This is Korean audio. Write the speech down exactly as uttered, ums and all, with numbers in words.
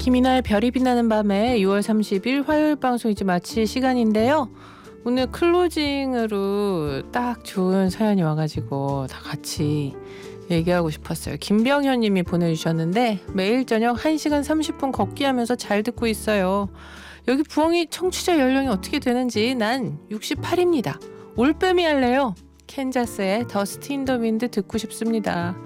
김이나의 별이 빛나는 밤에 유월 삼십일 화요일 방송 이제 마칠 시간인데요. 오늘 클로징으로 딱 좋은 사연이 와가지고 다 같이 얘기하고 싶었어요. 김병현 님이 보내주셨는데 매일 저녁 한 시간 삼십 분 걷기 하면서 잘 듣고 있어요. 여기 부엉이 청취자 연령이 어떻게 되는지 난 육십팔입니다. 올빼미 할래요. 캔자스의 더스트 인 더 윈드 듣고 싶습니다.